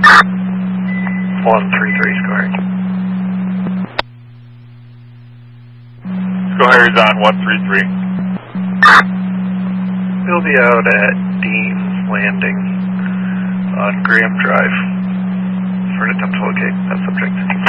133 Square. Square's on 133. He'll be out at Dean's Landing on Graham Drive for an attempt to locate that subject.